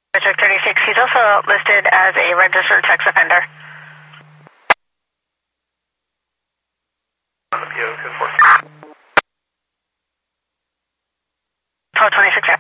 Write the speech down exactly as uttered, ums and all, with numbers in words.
District thirty-six, he's also listed as a registered sex offender. On the P O, code four. twelve twenty-six, yeah.